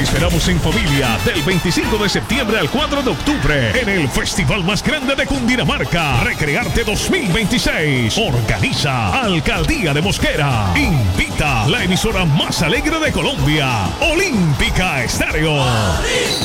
esperamos en familia del 25 de septiembre al 4 de octubre en el festival más grande de Cundinamarca, Recrearte 2026. Organiza Alcaldía de Mosquera. Invita la emisora más alegre de Colombia, Olímpica Estéreo.